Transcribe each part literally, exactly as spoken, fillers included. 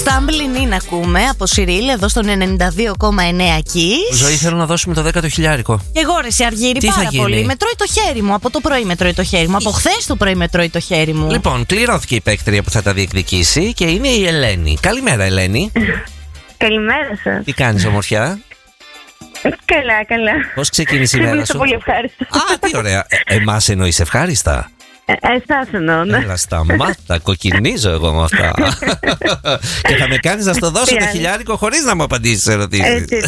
Στάμπλιν είναι ακούμε από Σιρήλ εδώ στον ενενήντα δύο κόμμα εννέα Kiss. Ζωή, θέλω να δώσουμε το δέκατο χιλιάρικο. Και εγώ ρε σε Αργύρι, Τι πάρα θα γίνει? πολύ. Με τρώει το χέρι μου. Από το πρωί με τρώει το χέρι μου. Από χθες το πρωί με τρώει το χέρι μου. Λοιπόν, κληρώθηκε η παίκτρια που θα τα διεκδικήσει και είναι η Ελένη. Καλημέρα, Ελένη. Καλημέρα σας. Τι κάνεις, ομορφιά? Καλά, καλά. Πώς ξεκίνησε η μέρα σου? Πολύ ευχάριστα. Α, τι ωραία. Ε, εμάς εννοείς ευχάριστα? Ε, εσάς εννοώ, ναι. Έλα, σταμάτα, κοκκινίζω εγώ με αυτά. Και θα με κάνεις να στο δώσω το χιλιάρικο χωρίς να μου απαντήσεις ερωτήσεις. Έτσι.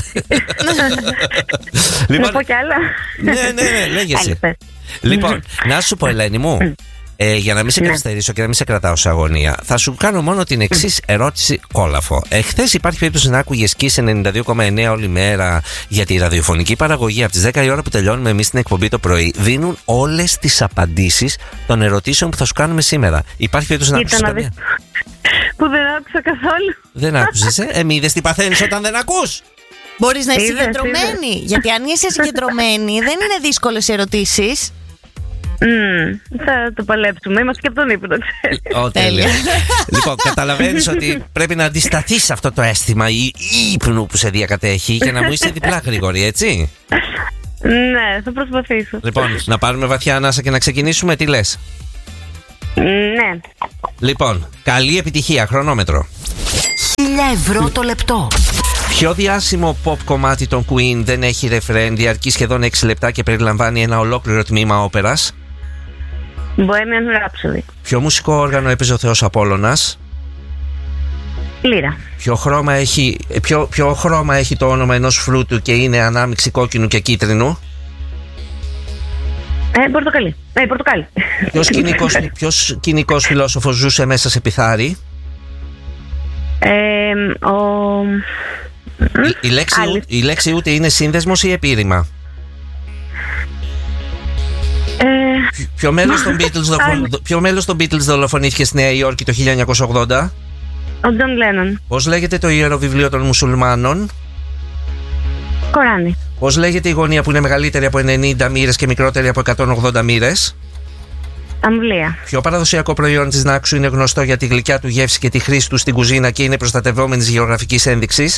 Να πω κι άλλα. Ναι, ναι, ναι, λέγεσαι. Λοιπόν, να σου πω, Ελένη μου, ε, για να μην σε καθυστερήσω και να μην σε κρατάω σε αγωνία, θα σου κάνω μόνο την εξής ερώτηση κόλαφο. Εχθές υπάρχει περίπτωση να άκουγες Kiss ενενήντα δύο κόμμα εννέα όλη μέρα για τη ραδιοφωνική παραγωγή. Από τις δέκα η ώρα που τελειώνουμε εμείς την εκπομπή το πρωί, δίνουν όλες τις απαντήσεις των ερωτήσεων που θα σου κάνουμε σήμερα. Υπάρχει περίπτωση να άκουσες καμία? Που δεν άκουσα καθόλου. Δεν άκουσες, ε? Ε, μη είδες τι παθαίνεις όταν δεν ακούς. Μπορείς να είσαι Είδες, συγκεντρωμένη. Γιατί αν είσαι συγκεντρωμένη, δεν είναι δύσκολες ερωτήσεις. Mm, θα το παλέψουμε. Είμαστε και από τον ύπνο, ξέρεις. Ω, τέλεια. Λοιπόν, καταλαβαίνεις ότι πρέπει να αντισταθείς σε αυτό το αίσθημα ή ύπνου που σε διακατέχει και να μου είσαι διπλά γρήγορη, έτσι. Ναι, θα προσπαθήσω. Λοιπόν, να πάρουμε βαθιά ανάσα και να ξεκινήσουμε, τι λες? Ναι. Λοιπόν, καλή επιτυχία, χρονόμετρο. Χίλια ευρώ το λεπτό. Ποιο διάσημο pop κομμάτι των Queen δεν έχει ρεφρέν, διαρκεί σχεδόν έξι λεπτά και περιλαμβάνει ένα ολόκληρο τμήμα όπερας? Bohemian Rhapsody. Ποιο μουσικό όργανο έπαιζε ο Θεός Απόλλωνας? Λύρα. Ποιο χρώμα έχει, ποιο, ποιο χρώμα έχει το όνομα ενός φρούτου και είναι ανάμιξη κόκκινου και κίτρινου? Ε, πορτοκαλί. Ε, πορτοκάλι. Ποιος κοινικός, ποιος κοινικός φιλόσοφος ζούσε μέσα σε πιθάρι? Ε, ο... Η, η, λέξη, η λέξη ούτε είναι σύνδεσμος ή επίρρημα? Ε, Ποιο μέλος των Beatles, δολοφο... Ποιο μέλος των Beatles δολοφονήθηκε στη Νέα Υόρκη το χίλια εννιακόσια ογδόντα? Ο Τζον Λένον. Πώς λέγεται το ιερό βιβλίο των μουσουλμάνων? Κοράνι. Πώς λέγεται η γωνία που είναι μεγαλύτερη από ενενήντα μοίρες και μικρότερη από εκατόν ογδόντα μοίρες? Αμβλία. Ποιο παραδοσιακό προϊόν της Νάξου είναι γνωστό για τη γλυκιά του γεύση και τη χρήση του στην κουζίνα και είναι προστατευόμενης γεωγραφικής ένδειξης?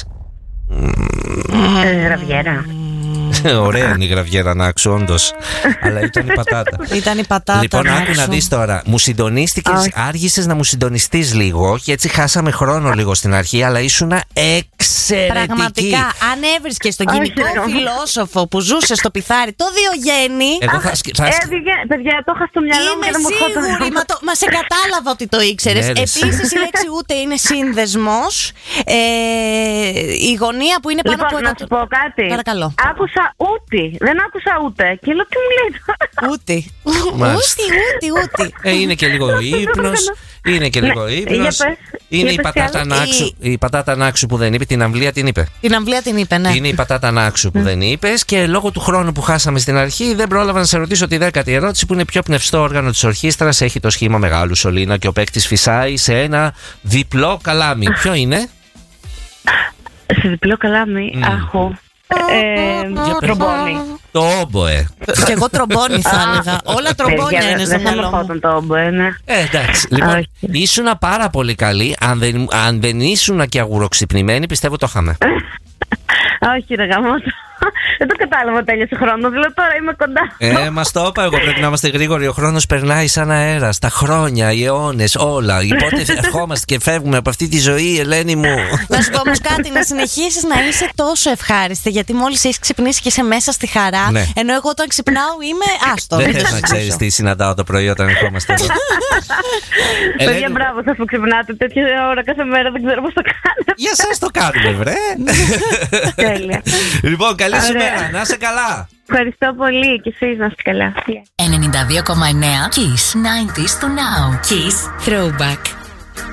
Ε, γραβιέρα. Ωραία είναι η γραβιέρα Νάξου, όντως. Αλλά ήταν η πατάτα. Ήταν η πατάτα. Λοιπόν, άκου Νάξου. να δεις τώρα. Μου συντονίστηκες, άργησες να μου συντονιστείς λίγο και έτσι χάσαμε χρόνο λίγο στην αρχή, αλλά ήσουν εξαιρετική. Πραγματικά, αν έβρισκε τον Όχι, κοινικό ρε, φιλόσοφο που ζούσε στο πιθάρι το Διογέννη. Εγώ θα, σκ- θα... Ε, παιδιά, παιδιά, το είχα στο μυαλό μου Είμαι και δεν μου σίγουρη, ερχόταν. μα, το, μα σε κατάλαβα ότι το ήξερες. Ναι, ρε, Επίσης η λέξη ούτε είναι σύνδεσμος. Ε, η γωνία που είναι πάνω Λοιπόν, από να ένα... σου πω κάτι. Παρακαλώ. Άκουσα ούτι. Δεν άκουσα ούτε. Και λέω τι μου λέει τώρα. Ούτε. Μάλιστα. Ούτε, ούτε, ούτε. Ε, είναι και λίγο ύπνος. Είναι και λίγο Ναι, ύπνος. για πες. Είναι Για η πες τι πατάτα άλλο. Νάξου. Η πατάτα Νάξου που δεν είπε, την αμβλία την είπε. Την αμβλία την είπε, ναι. Είναι η πατάτα Νάξου που δεν είπες και λόγω του χρόνου που χάσαμε στην αρχή δεν πρόλαβα να σε ρωτήσω τη δέκατη ερώτηση που είναι ποιο πνευστό όργανο της ορχήστρας έχει το σχήμα μεγάλου σωλήνα και ο παίκτης φυσάει σε ένα διπλό καλάμι. Ποιο είναι? Σε διπλό καλάμι Mm. έχω. Ε, τρομπόνι. Το όμποε. Και εγώ τρομπόνι θα έλεγα. Όλα τρομπόνια Παιδιά, είναι στο δεν θα με μυαλό μου. ερχόταν το όμποε, ναι. Ε, εντάξει. Λοιπόν, Όχι. ήσουνα πάρα πολύ καλή. Αν δεν, αν δεν ήσουνα και αγουροξυπνημένη, πιστεύω το είχαμε. Όχι, ρε γαμώτο. Δεν το κατάλαβα, τέλειωσε χρόνο. Δηλαδή τώρα είμαι κοντά. Ε, μας το είπα εγώ. Πρέπει να είμαστε γρήγοροι. Ο χρόνος περνάει σαν αέρας. Τα χρόνια, οι αιώνες, όλα. Πότε ερχόμαστε και φεύγουμε από αυτή τη ζωή, Ελένη μου. Να σου πω όμως κάτι, να συνεχίσεις να είσαι τόσο ευχάριστη, γιατί μόλις έχεις ξυπνήσει και είσαι μέσα στη χαρά. Ναι. Ενώ εγώ όταν ξυπνάω είμαι άστο. Δεν μην το θες να συζητήσω. ξέρεις τι συναντάω το πρωί όταν ερχόμαστε εδώ. Παιδιά, Ελένη, μπράβο σας που ξυπνάτε τέτοια ώρα κάθε μέρα. Δεν ξέρω πώς το κάνετε. για σας το κάνουμε, βρε. Τέλεια. Λοιπόν, καλή σου Ωραία. μέρα. Να είσαι καλά. Ευχαριστώ πολύ και εσείς να είστε καλά. ενενήντα δύο κόμμα εννέα Kiss ενενήντα του Now. Kiss Throwback.